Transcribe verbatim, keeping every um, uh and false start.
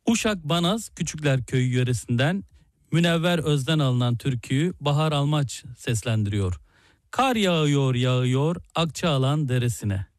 Uşak Banaz Küçükler Köyü yöresinden Münevver Öz'den alınan türküyü Bahar Almaç seslendiriyor. Kar yağıyor yağıyor Akçaalan deresine.